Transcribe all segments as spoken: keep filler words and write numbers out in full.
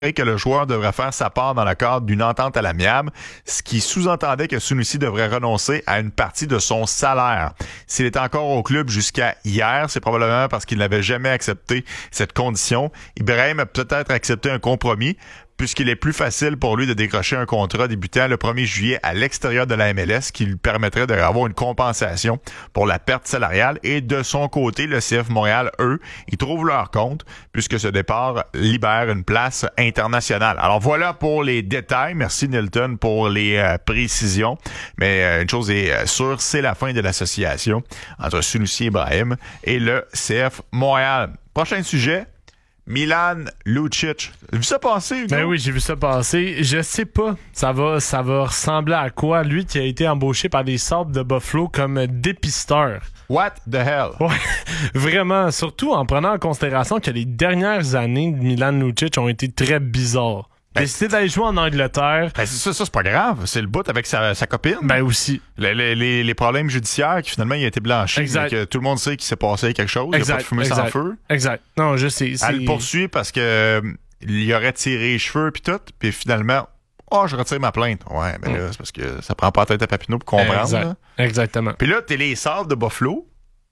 que le joueur devrait faire sa part dans le cadre d'une entente à l'amiable, ce qui sous-entendait que Sunusi devrait renoncer à une partie de son salaire. S'il est encore au club jusqu'à hier, c'est probablement parce qu'il n'avait jamais accepté cette condition. Ibrahim a peut-être accepté un compromis, puisqu'il est plus facile pour lui de décrocher un contrat débutant le premier juillet à l'extérieur de la M L S qui lui permettrait d'avoir une compensation pour la perte salariale. Et de son côté, le C F Montréal, eux, ils trouvent leur compte puisque ce départ libère une place internationale. Alors voilà pour les détails. Merci Nilton pour les euh, précisions. Mais euh, une chose est euh, sûre, c'est la fin de l'association entre Sunusi Ibrahim et le C F Montréal. Prochain sujet. Milan Lucic. T'as vu ça passer, Hugo? Ben oui, j'ai vu ça passer. Je sais pas, ça va, ça va ressembler à quoi? Lui qui a été embauché par les Sabres de Buffalo comme dépisteur. What the hell? Ouais, vraiment. Surtout en prenant en considération que les dernières années de Milan Lucic ont été très bizarres. Ben, décidé d'aller jouer en Angleterre. Ben c'est ça, ça c'est pas grave. C'est le bout avec sa, sa copine. Ben aussi. Les, les, les, les problèmes judiciaires qui finalement il a été blanchi. Exact. Que tout le monde sait qu'il s'est passé quelque chose. Exact. Il n'y a pas de fumée exact. sans feu. Exact. Non, je sais. C'est... Elle le poursuit parce que euh, il aurait tiré les cheveux puis tout. Puis finalement, oh, je retire ma plainte. Ouais, mais ben là, c'est parce que ça prend pas la tête à Papineau pour comprendre. Exact. Là. Exactement. Puis là, t'es les Sabres de Buffalo.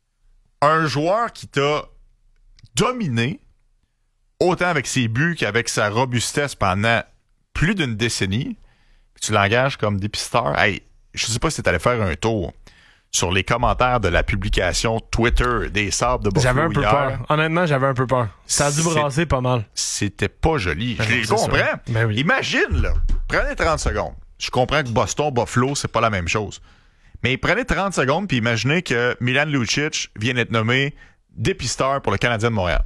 Un joueur qui t'a dominé, autant avec ses buts qu'avec sa robustesse pendant plus d'une décennie, puis tu l'engages comme dépisteur. Hey, je sais pas si t'allais faire un tour sur les commentaires de la publication Twitter des Sabres de Buffalo. J'avais un peu hier. peur. Honnêtement, j'avais un peu peur. Ça a dû C'est... brasser pas mal. C'était pas joli. Ben je les c'est comprends. Ben oui. Imagine, là. Prenez trente secondes. Je comprends que Boston, Buffalo, c'est pas la même chose. Mais prenez trente secondes puis imaginez que Milan Lucic vient d'être nommé dépisteur pour le Canadien de Montréal.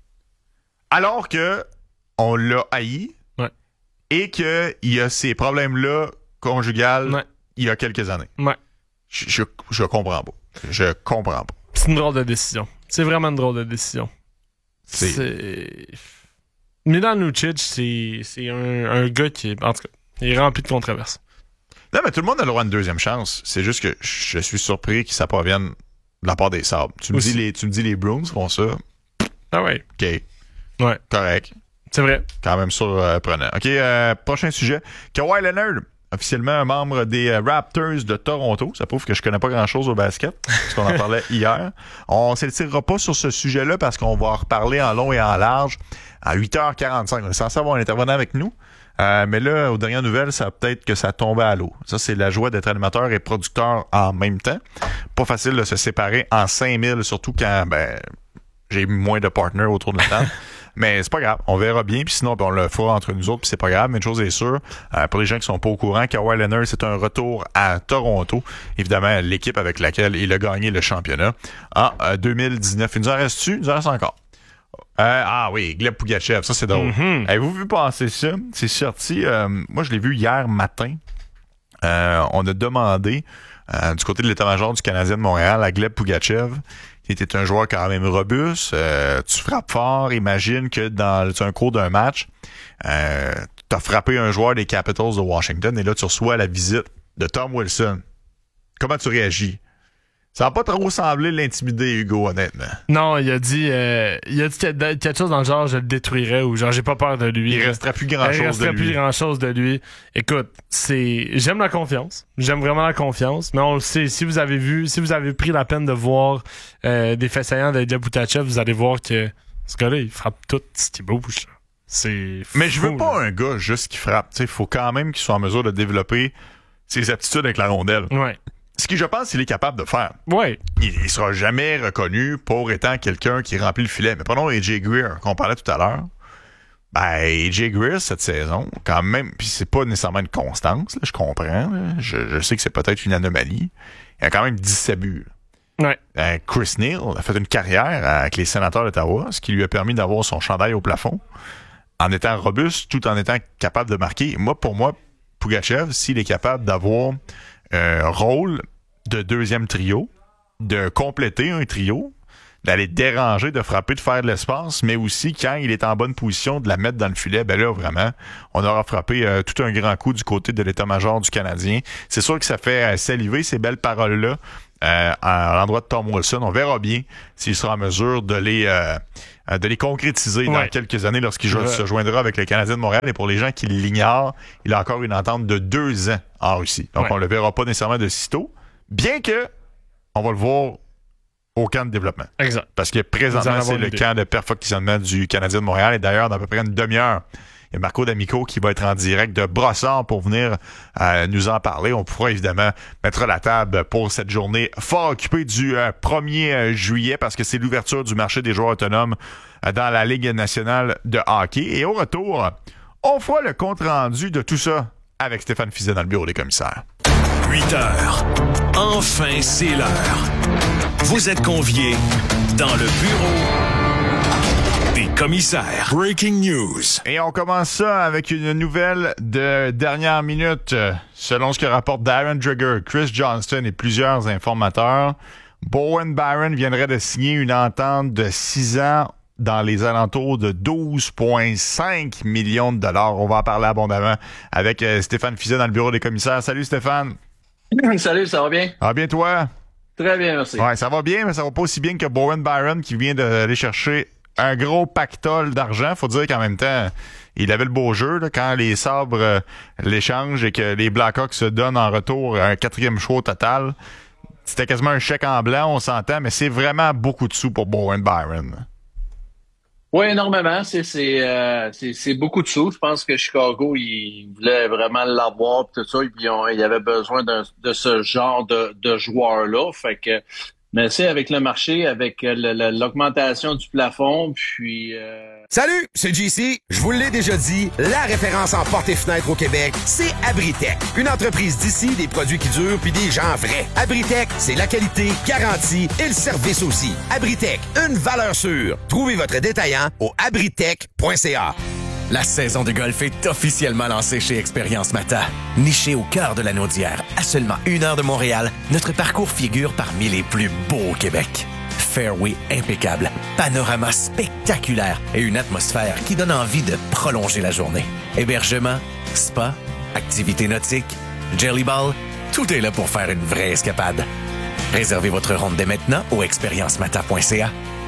Alors que on l'a haï. Et qu'il y a ces problèmes-là conjugales ouais. il y a quelques années. Ouais. Je, je, je comprends pas. Je comprends pas. C'est une drôle de décision. C'est vraiment une drôle de décision. C'est... c'est... Milan Lucic, c'est, c'est un, un gars qui est... En tout cas, il est rempli de controverses. Non, mais tout le monde a le droit à une deuxième chance. C'est juste que je suis surpris que ça provienne de la part des Sabres. Tu me dis les, tu me dis les Bruins font ça. Ah ouais. OK. Ouais. Correct. C'est vrai. Quand même surprenant. OK, euh, prochain sujet. Kawhi Leonard, officiellement un membre des euh, Raptors de Toronto. Ça prouve que je connais pas grand-chose au basket, parce qu'on en parlait hier. On s'étirera pas sur ce sujet-là parce qu'on va en reparler en long et en large à huit heures quarante-cinq. On est censé avoir un intervenant avec nous. Euh, mais là, aux dernières nouvelles, ça peut-être que ça tombait à l'eau. Ça, c'est la joie d'être animateur et producteur en même temps. Pas facile de se séparer en cinq mille, surtout quand ben j'ai moins de partners autour de la table. Mais c'est pas grave, on verra bien, puis sinon ben, on le fera entre nous autres, puis c'est pas grave, mais une chose est sûre, euh, pour les gens qui sont pas au courant, Kawhi Leonard, c'est un retour à Toronto, évidemment l'équipe avec laquelle il a gagné le championnat en euh, deux mille dix-neuf. Il nous en reste-tu? Il nous en reste encore. Euh, ah oui, Gleb Pougachev, ça c'est drôle. Mm-hmm. Avez-vous vu passer ça? C'est sorti, euh, moi je l'ai vu hier matin. Euh, on a demandé euh, du côté de l'état-major du Canadien de Montréal à Gleb Pougachev, qui était un joueur quand même robuste, euh, tu frappes fort, imagine que dans un cours d'un match, euh, tu as frappé un joueur des Capitals de Washington et là tu reçois la visite de Tom Wilson. Comment tu réagis? Ça n'a pas trop semblé l'intimider, Hugo, honnêtement. Non, il a dit euh, il a dit quelque chose dans le genre je le détruirais ou genre j'ai pas peur de lui. Il resterait plus grand-chose de lui. Il resterait plus grand-chose de lui. Écoute, c'est j'aime la confiance. J'aime vraiment la confiance, mais on le sait, si vous avez vu, si vous avez pris la peine de voir euh, des faits saillants de Gleb Pougachev, vous allez voir que ce gars-là, il frappe tout ce qui bouge. Là. C'est Mais je veux fou, pas là. un gars juste qui frappe. Il faut quand même qu'il soit en mesure de développer ses aptitudes avec la rondelle. Ouais. Ce qui, je pense, il est capable de faire. Ouais. Il, il sera jamais reconnu pour étant quelqu'un qui remplit le filet. Mais prenons A J Greer, qu'on parlait tout à l'heure. Ben, A J Greer, cette saison, quand même, puis c'est pas nécessairement une constance, là, je comprends. Là. Je, je sais que c'est peut-être une anomalie. Il a quand même dix-sept buts. Ouais. Euh, Chris Neal a fait une carrière avec les Sénateurs d'Ottawa, ce qui lui a permis d'avoir son chandail au plafond, en étant robuste, tout en étant capable de marquer. Moi, pour moi, Pougachev, s'il est capable d'avoir un rôle de deuxième trio, de compléter un trio, d'aller déranger, de frapper, de faire de l'espace, mais aussi, quand il est en bonne position, de la mettre dans le filet, ben là, vraiment, on aura frappé euh, tout un grand coup du côté de l'état-major du Canadien. C'est sûr que ça fait euh, saliver ces belles paroles-là euh, à l'endroit de Tom Wilson. On verra bien s'il sera en mesure de les, euh, euh, de les concrétiser ouais. dans quelques années lorsqu'il ouais. se joindra avec le Canadien de Montréal. Et pour les gens qui l'ignorent, il a encore une entente de deux ans en Russie. Donc, ouais. on ne le verra pas nécessairement de sitôt, bien que on va le voir au camp de développement. Exact. Parce que présentement, c'est le camp de perfectionnement du Canadien de Montréal. Et d'ailleurs, dans à peu près une demi-heure, il y a Marco D'Amico qui va être en direct de Brossard pour venir euh, nous en parler. On pourra évidemment mettre la table pour cette journée fort occupée du euh, premier juillet parce que c'est l'ouverture du marché des joueurs autonomes euh, dans la Ligue nationale de hockey. Et au retour, on fera le compte-rendu de tout ça avec Stéphane Fiset dans le bureau des commissaires. huit heures. Enfin, c'est l'heure. Vous êtes conviés dans le bureau des commissaires. Breaking news. Et on commence ça avec une nouvelle de dernière minute. Selon ce que rapporte Darren Dreger, Chris Johnston et plusieurs informateurs, Bowen Byron viendrait de signer une entente de six ans dans les alentours de douze virgule cinq millions de dollars. On va en parler abondamment avec euh, Stéphane Fiset dans le bureau des commissaires. Salut Stéphane. Salut, ça va bien? Ça va bien toi? Très bien, merci. Ouais, ça va bien, mais ça va pas aussi bien que Bowen Byron qui vient d'aller chercher un gros pactole d'argent. Faut dire qu'en même temps, il avait le beau jeu là, quand les Sabres euh, l'échangent et que les Blackhawks se donnent en retour un quatrième choix au total. C'était quasiment un chèque en blanc, on s'entend, mais c'est vraiment beaucoup de sous pour Bowen Byron. Oui, énormément. C'est, c'est, euh, c'est, c'est beaucoup de sous. Je pense que Chicago, il voulait vraiment l'avoir, tout ça, et puis on, il avait besoin de, de ce genre de, de joueur-là. Fait que, mais c'est avec le marché, avec le, le, l'augmentation du plafond, puis... Euh... Salut, c'est J C. Je vous l'ai déjà dit, la référence en portes et fenêtres au Québec, c'est Abritech. Une entreprise d'ici, des produits qui durent, puis des gens vrais. Abritech, c'est la qualité, garantie et le service aussi. Abritech, une valeur sûre. Trouvez votre détaillant au abritech point c a. La saison de golf est officiellement lancée chez Expérience Mata. Niché au cœur de la Naudière, à seulement une heure de Montréal, notre parcours figure parmi les plus beaux au Québec. Fairway impeccable, panorama spectaculaire et une atmosphère qui donne envie de prolonger la journée. Hébergement, spa, activités nautiques, jelly ball, tout est là pour faire une vraie escapade. Réservez votre ronde dès maintenant au expérience mata point c a.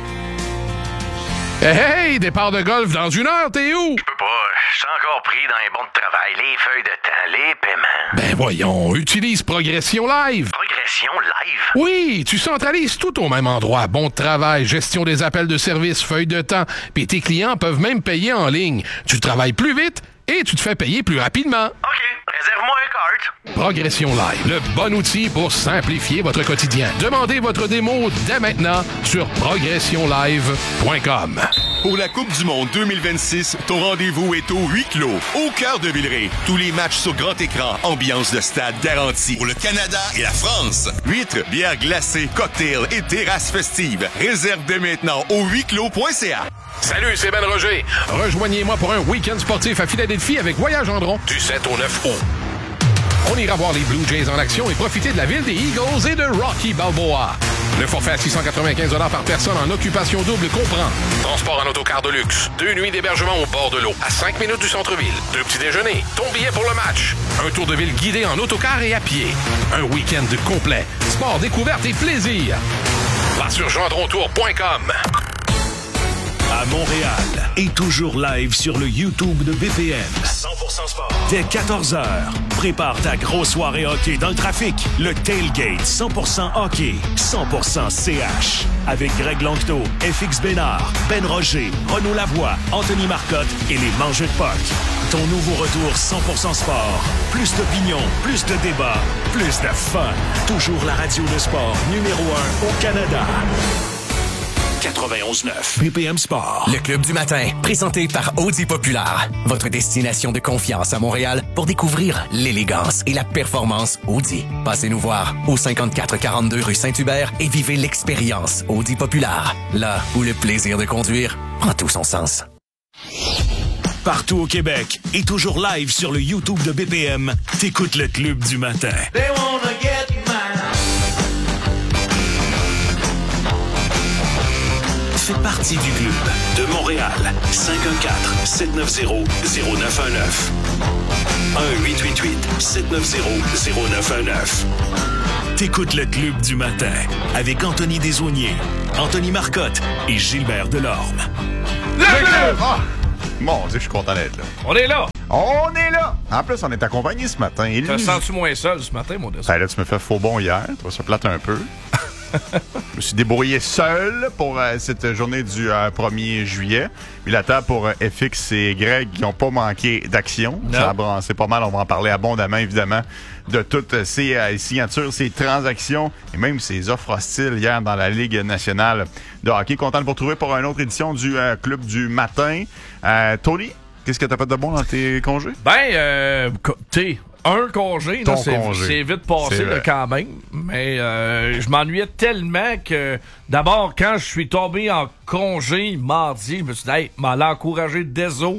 Hey, hey, départ de golf dans une heure, t'es où? Je peux pas, je suis encore pris dans les bons de travail, les feuilles de temps, les paiements. Ben voyons, utilise Progression Live. Progression Live? Oui, tu centralises tout au même endroit. Bon de travail, gestion des appels de service, feuilles de temps, puis tes clients peuvent même payer en ligne. Tu travailles plus vite et tu te fais payer plus rapidement. OK, réserve-moi un cart. Progression Live, le bon outil pour simplifier votre quotidien. Demandez votre démo dès maintenant sur progression live point com. Pour la Coupe du Monde deux mille vingt-six, ton rendez-vous est au huis clos, au cœur de Villeray. Tous les matchs sur grand écran, ambiance de stade garantie. Pour le Canada et la France, huîtres, bières glacées, cocktails et terrasses festives. Réserve dès maintenant au huis clos point c a. Salut, c'est Ben Roger. Rejoignez-moi pour un week-end sportif à Philadelphie avec Voyage Gendron du sept au neuf août. On ira voir les Blue Jays en action et profiter de la ville des Eagles et de Rocky Balboa. Le forfait à six cent quatre-vingt-quinze dollars par personne en occupation double comprend transport en autocar de luxe, deux nuits d'hébergement au bord de l'eau, à cinq minutes du centre-ville, deux petits déjeuners, ton billet pour le match, un tour de ville guidé en autocar et à pied, un week-end complet, sport, découverte et plaisir. Va sur gendrontour point com. À Montréal et toujours live sur le YouTube de B P M. cent pour cent sport. Dès quatorze heures, prépare ta grosse soirée hockey dans le trafic. Le Tailgate cent pour cent hockey, cent pour cent C H. Avec Greg Langto, F X Bénard, Ben Roger, Renaud Lavoie, Anthony Marcotte et les Mangeux de Puck. Ton nouveau retour cent pour cent sport. Plus d'opinion, plus de débats, plus de fun. Toujours la radio de sport numéro un au Canada. quatre-vingt-onze neuf B P M Sport. Le Club du matin, présenté par Audi Populaire. Votre destination de confiance à Montréal pour découvrir l'élégance et la performance Audi. Passez nous voir au cinquante-quatre quarante-deux rue Saint-Hubert et vivez l'expérience Audi Populaire. Là où le plaisir de conduire prend tout son sens. Partout au Québec et toujours live sur le YouTube de B P M, t'écoutes le Club du matin. They wanna get mine. Fais partie du club de Montréal. cinq un quatre, sept neuf zéro, zéro neuf un neuf. un huit huit huit, sept neuf zéro, zéro neuf un neuf. T'écoutes le Club du matin avec Anthony Desaulniers, Anthony Marcotte et Gilbert Delorme. Le club! Ah! Mon Dieu, je suis content d'être là. On est là! On est là! En plus, on est accompagné ce matin. Te lui... sens-tu moins seul ce matin, mon Dieu? Ben là, tu me fais faux bon hier. Tu vas se plate un peu. Je me suis débrouillé seul pour euh, cette journée du euh, premier juillet. Puis la table pour euh, F X et Greg qui n'ont pas manqué d'action. Ça a brassé pas mal. On va en parler abondamment, évidemment, de toutes ces euh, signatures, ces transactions et même ces offres hostiles hier dans la Ligue nationale de hockey. Content de vous retrouver pour une autre édition du euh, Club du matin. Euh, Tony, qu'est-ce que t'as fait de bon dans tes congés? Ben, euh, t'es... Un congé, là, c'est, congé. c'est vite passé là, quand même. Mais euh, je m'ennuyais tellement que, d'abord, quand je suis tombé en congé mardi, je me suis dit, hey, m'allais encourager Deso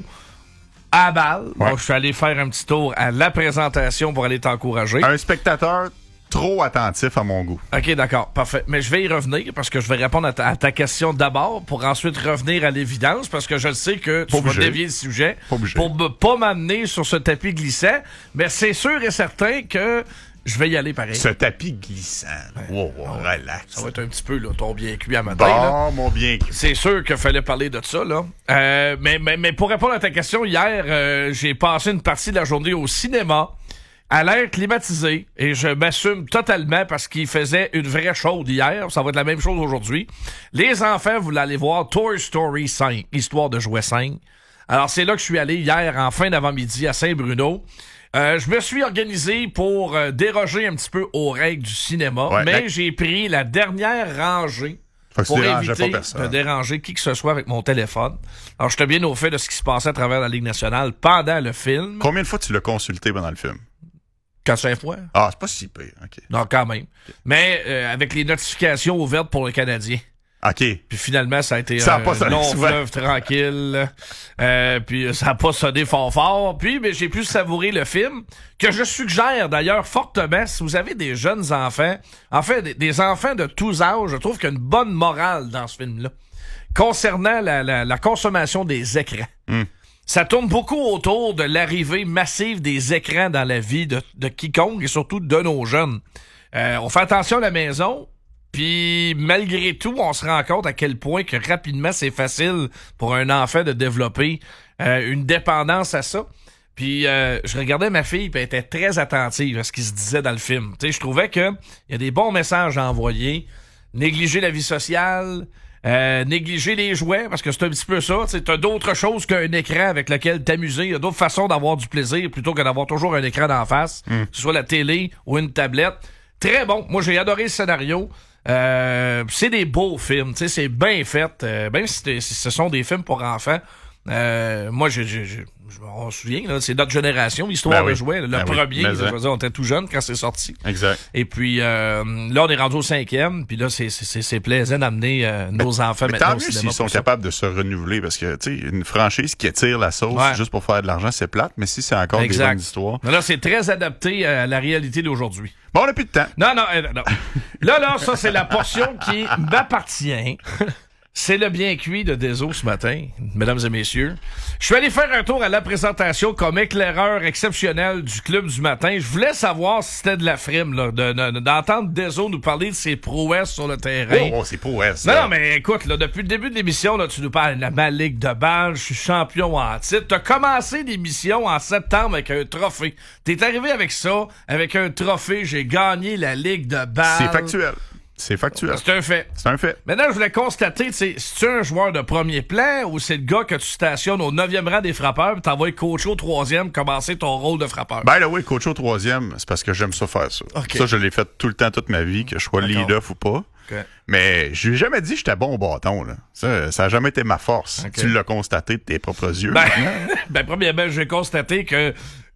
à balle. Ouais. Donc, je suis allé faire un petit tour à la présentation pour aller t'encourager. Un spectateur trop attentif à mon goût. OK, d'accord, parfait. Mais je vais y revenir parce que je vais répondre à ta, à ta question d'abord pour ensuite revenir à l'évidence parce que je sais que tu vas dévier le sujet pour ne pas m'amener sur ce tapis glissant. Mais c'est sûr et certain que je vais y aller pareil. Ce tapis glissant. Wow, wow, relax. Ça va être un petit peu là, ton bien cuit à matin. Bon, là. mon bien cuit. C'est sûr qu'il fallait parler de ça, là. Euh, mais, mais, mais pour répondre à ta question, hier, euh, j'ai passé une partie de la journée au cinéma. À l'air climatisé, et je m'assume totalement parce qu'il faisait une vraie chaude hier, ça va être la même chose aujourd'hui. Les enfants voulaient aller voir Toy Story cinq, Histoire de jouets cinq. Alors c'est là que je suis allé hier en fin d'avant-midi à Saint-Bruno. Euh, je me suis organisé pour euh, déroger un petit peu aux règles du cinéma, ouais, mais la... j'ai pris la dernière rangée pour éviter de déranger qui que ce soit avec mon téléphone. Alors j'étais bien au fait de ce qui se passait à travers la Ligue nationale pendant le film. Combien de fois tu l'as consulté pendant le film? Quatre, cinq fois. Ah, c'est pas si pire. OK. Non, quand même. Okay. Mais euh, avec les notifications ouvertes pour le Canadien. OK. Puis finalement, ça a été ça a un pas long souvent. fleuve tranquille. Euh, puis ça n'a pas sonné fort fort. Puis mais j'ai pu savourer le film, que je suggère d'ailleurs fortement, si vous avez des jeunes enfants, en fait, des, des enfants de tous âges, je trouve qu'il y a une bonne morale dans ce film-là. Concernant la, la, la consommation des écrans. Mm. Ça tourne beaucoup autour de l'arrivée massive des écrans dans la vie de, de quiconque et surtout de nos jeunes. Euh, on fait attention à la maison, puis malgré tout, on se rend compte à quel point que rapidement c'est facile pour un enfant de développer euh, une dépendance à ça. Puis euh, je regardais ma fille, puis elle était très attentive à ce qui se disait dans le film. Tu sais, je trouvais que il y a des bons messages à envoyer. Négliger la vie sociale. Euh, négliger les jouets, parce que c'est un petit peu ça. Tu as d'autres choses qu'un écran avec lequel t'amuser. Il y a d'autres façons d'avoir du plaisir plutôt que d'avoir toujours un écran d'en face, mm. que ce soit la télé ou une tablette. Très bon. Moi, j'ai adoré le scénario. Euh, c'est des beaux films. C'est bien fait. Euh, même si, si ce sont des films pour enfants. Euh, moi, je, je, je, on se souvient, là, c'est notre génération, Histoire ben de oui. jouets. Le ben premier, oui, je veux dire, on était tout jeune quand c'est sorti. Exact. Et puis, euh, là, on est rendu au cinquième, puis là, c'est, c'est, c'est plaisant d'amener euh, nos mais, enfants mais maintenant tant au mieux cinéma. s'ils sont capables de se renouveler, parce que, tu sais, une franchise qui attire la sauce ouais. juste pour faire de l'argent, c'est plate, mais si c'est encore exact. Des bonnes histoires. Non, là, c'est très adapté à la réalité d'aujourd'hui. Bon, on n'a plus de temps. Non, non, euh, non. Là, là, ça, c'est la portion qui m'appartient. C'est le bien cuit de Deso ce matin, mesdames et messieurs. Je suis allé faire un tour à la présentation comme éclaireur exceptionnel du Club du matin. Je voulais savoir si c'était de la frime, là, de, de, d'entendre Deso nous parler de ses prouesses sur le terrain. Oh, oh c'est prouesses. Non, non, mais écoute, là, depuis le début de l'émission, là, tu nous parles de la ma ligue de balle, je suis champion en titre. T'as commencé l'émission en septembre avec un trophée. T'es arrivé avec ça, avec un trophée, j'ai gagné la ligue de balle. C'est factuel. C'est factuel. C'est un fait. C'est un fait. Maintenant, je voulais constater, c'est tu un joueur de premier plan ou c'est le gars que tu stationnes au neuvième rang des frappeurs puis t'envoies coach au troisième commencer ton rôle de frappeur? Ben là, oui, coach au troisième, c'est parce que j'aime ça faire ça. Okay. Ça, je l'ai fait tout le temps, toute ma vie, que je sois lead-off ou pas. Okay. Mais je lui ai jamais dit que j'étais bon au bâton. Là. Ça, ça a jamais été ma force. Okay. Tu l'as constaté de tes propres yeux. Ben, ben premièrement, j'ai constaté que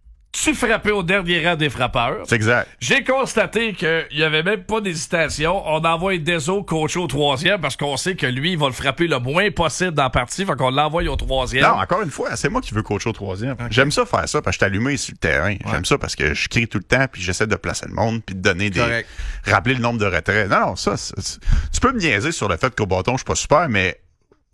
tu frappais au dernier rang des frappeurs. C'est exact. J'ai constaté qu'il y avait même pas d'hésitation. On envoie Deso coach au troisième parce qu'on sait que lui, il va le frapper le moins possible dans la partie. Fait qu'on l'envoie au troisième. Non, encore une fois, c'est moi qui veux coacher au troisième. Okay. J'aime ça faire ça parce que je suis allumé sur le terrain. Ouais. J'aime ça parce que je crie tout le temps puis j'essaie de placer le monde puis de donner des... Correct. Rappeler le nombre de retraits. Non, non, ça, c'est... tu peux me niaiser sur le fait qu'au bâton, je suis pas super, mais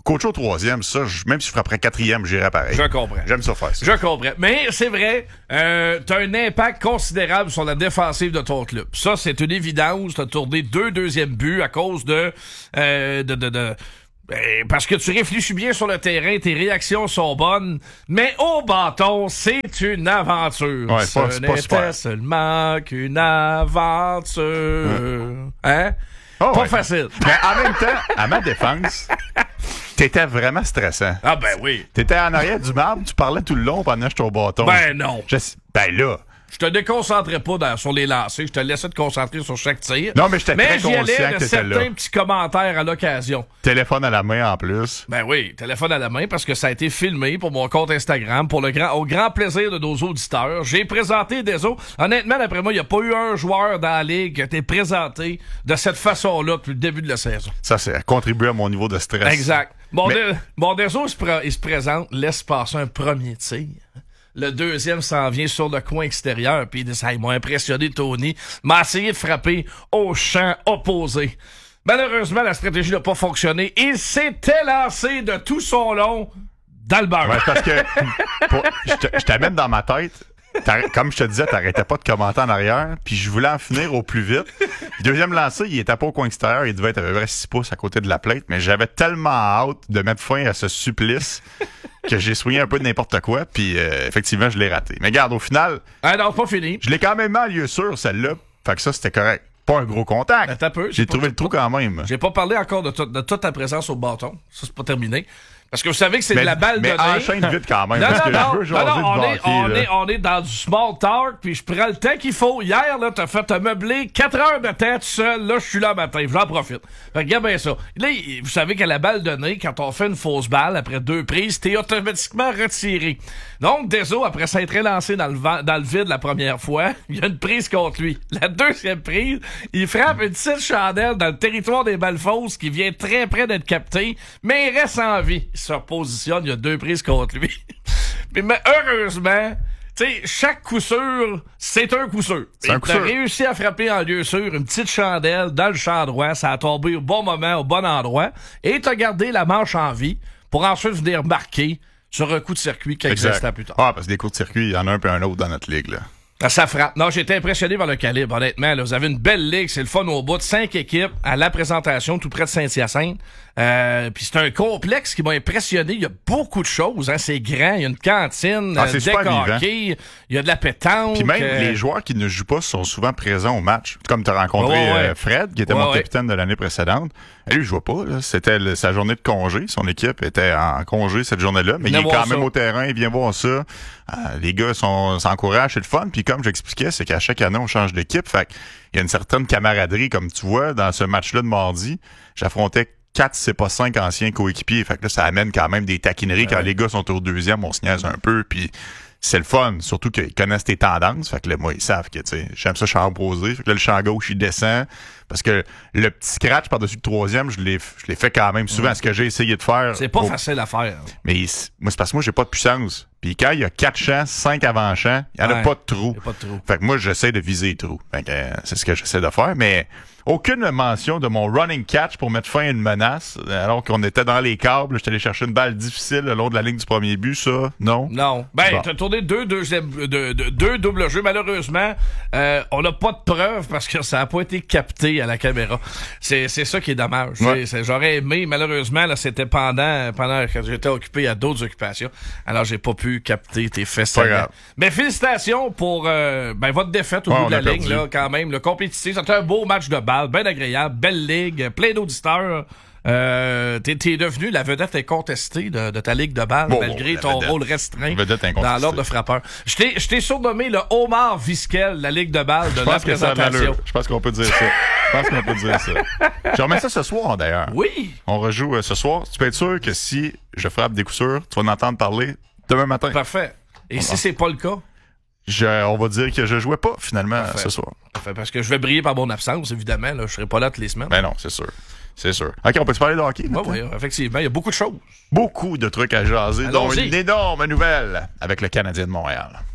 Coach au troisième, ça, je, même si je frapperais quatrième, j'irais pareil. Je comprends. J'aime ça faire ça. Je comprends. Mais c'est vrai, euh, t'as un impact considérable sur la défensive de ton club. Ça, c'est une évidence. T'as tourné deux deuxièmes buts à cause de... Euh, de, de, de Ben, parce que tu réfléchis bien sur le terrain, tes réactions sont bonnes, mais au bâton, c'est une aventure. Ouais, c'est pas, Ce c'est pas n'était super. seulement qu'une aventure. Ouais. Hein? Oh, pas ouais. facile. Mais en même temps, à ma défense, t'étais vraiment stressant. Ah ben oui. T'étais en arrière du marbre, tu parlais tout le long pendant que j'étais au bâton. Ben non. Je- ben là... Je te déconcentrais pas dans, sur les lancers, je te laissais te concentrer sur chaque tir. Non, mais j'étais très j'y allais conscient de que t'étais certains là. petits commentaires à l'occasion. Téléphone à la main en plus. Ben oui, téléphone à la main parce que ça a été filmé pour mon compte Instagram pour le grand, au grand plaisir de nos auditeurs. J'ai présenté des autres. Honnêtement, d'après moi, il n'y a pas eu un joueur dans la ligue qui a été présenté de cette façon-là depuis le début de la saison. Ça, c'est contribué à mon niveau de stress. Exact. Bon, Mais- de, bon Deso, il se, pre- il se présente, laisse passer un premier tir. Le deuxième s'en vient sur le coin extérieur, puis ça il m'a impressionné, Tony. M'a essayé de frapper au champ opposé. Malheureusement, la stratégie n'a pas fonctionné. Il s'était lancé de tout son long dans le bar. Ouais, parce que pour- je te- je t'amène dans ma tête. T'arr- Comme je te disais, t'arrêtais pas de commenter en arrière, puis je voulais en finir au plus vite. Le deuxième lancé, il était pas au coin extérieur, il devait être à peu près six pouces à côté de la plate, mais j'avais tellement hâte de mettre fin à ce supplice que j'ai soigné un peu de n'importe quoi, puis euh, effectivement, je l'ai raté. Mais regarde, au final, Ah non, pas fini. je l'ai quand même mis en lieu sûr, celle-là, fait que ça, c'était correct. Pas un gros contact. Attends un peu, J'ai pas- trouvé le trou quand même. J'ai pas parlé encore de, to- de toute ta présence au bâton. Ça, c'est pas terminé. Parce que vous savez que c'est Mais- de la balle mais donnée. enchaîne vite quand même, Non, parce non, que je non, veux non, jaser non, du on, est, hockey, on, là. est, on est dans du small talk, puis je prends le temps qu'il faut. Hier, là, t'as fait te meubler quatre heures de temps tout seul. Là, je suis là le matin, j'en profite. Fait que regarde bien ça. Là, il- vous savez qu'à la balle donnée, quand on fait une fausse balle, après deux prises, t'es automatiquement retiré. Donc, Deso, après s'être lancé dans le, vent- dans le vide la première fois, il y a une prise contre lui. La deuxième prise, il frappe une petite chandelle dans le territoire des balles fausses qui vient très près d'être captée, mais il reste en vie. Il se repositionne, il y a deux prises contre lui. mais, mais heureusement, tu sais, chaque coup sûr, c'est un coup sûr. C'est un Il coup a sûr. réussi à frapper en lieu sûr une petite chandelle dans le champ droit. Ça a tombé au bon moment, au bon endroit. Et t'as gardé la manche en vie pour ensuite venir marquer sur un coup de circuit quelques Exact. instants plus tard. Ah, parce que des coups de circuit, il y en a un peu un autre dans notre ligue, là. Ah, ça frappe. Non, j'ai été impressionné par le calibre, honnêtement. Là, vous avez une belle ligue, c'est le fun au bout de cinq équipes à la présentation, tout près de Saint-Hyacinthe. Euh, puis c'est un complexe qui m'a impressionné. Il y a beaucoup de choses. Hein. C'est grand. Il y a une cantine, Ah, euh, c'est super deck vivant. hockey, il y a de la pétanque. Puis même euh, les joueurs qui ne jouent pas sont souvent présents au match. Comme tu as rencontré Ouais, ouais. euh, Fred, qui était Ouais, mon ouais. capitaine de l'année précédente. Lui, il jouait pas. là. C'était le- sa journée de congé. Son équipe était en congé cette journée-là. Mais il Venez est voir quand même ça. au terrain. Il vient voir ça. Euh, les gars sont, s'encouragent. C'est le fun. Puis comme j'expliquais, c'est qu'à chaque année, on change d'équipe. Fait qu'il y a une certaine camaraderie. Comme tu vois, dans ce match-là de mardi, j'affrontais quatre, c'est pas cinq anciens coéquipiers. Fait que là, ça amène quand même des taquineries. Quand les gars sont au deuxième, on se niaise un peu. Puis c'est le fun, surtout qu'ils connaissent tes tendances. Fait que là, moi, ils savent que, tu sais, j'aime ça champ opposé. Fait que là, le champ gauche, il descend. Parce que le petit scratch par-dessus le troisième, je l'ai, je l'ai fait quand même souvent. Ce que j'ai essayé de faire. C'est pas au- facile à faire. Mais il- moi, c'est parce que moi, j'ai pas de puissance. Puis quand il y a quatre champs, cinq avant-champs, il n'y en a Ouais, pas de trou. il y a pas de trou. Fait que moi, j'essaie de viser les trous. Fait que euh, c'est ce que j'essaie de faire. Mais aucune mention de mon running catch pour mettre fin à une menace. Alors qu'on était dans les câbles, j'étais allé chercher une balle difficile le long de la ligne du premier but. Ça, non. Non. Ben, Bon. t'as tourné deux, deuxième, de, de- deux doubles jeux. Malheureusement, euh, on n'a pas de preuves parce que ça n'a pas été capté à la caméra. C'est, c'est ça qui est dommage. Ouais. C'est- c'est- j'aurais aimé, malheureusement, là, c'était pendant, pendant que j'étais occupé à d'autres occupations. Alors, j'ai pas pu capter tes fesses. Pas grave. Mais félicitations pour euh, ben, votre défaite au Ouais, bout on de la a ligne, perdu. là, quand même. Le compétitif, c'était un beau match de balle, bien agréable, belle ligue, plein d'auditeurs. Euh, t'es, t'es devenu la vedette incontestée de, de ta ligue de balle, Bon, malgré la ton vedette. rôle restreint Vedette incontestée. dans l'ordre de frappeur. Je t'ai, je t'ai surnommé le Omar Visquel, la ligue de balle de Je la pense que ça a présentation. l'allure. Je pense qu'on peut dire ça. Je pense qu'on peut dire ça. Je remets ça ce soir, d'ailleurs. Oui! On rejoue euh, ce soir. Tu peux être sûr que si je frappe des coups sûrs, tu vas en entendre parler demain matin. Parfait. Et si c'est pas le cas? Je- on va dire que je jouais pas, finalement, Parfait. ce soir. Parfait, parce que je vais briller par mon absence, évidemment. Là, je serai pas là toutes les semaines. Ben non, c'est sûr. C'est sûr. OK, on peut se parler de hockey Oui, maintenant? oui, effectivement. Il y a beaucoup de choses. Beaucoup de trucs à jaser, dont Allons-y. une énorme nouvelle avec le Canadien de Montréal.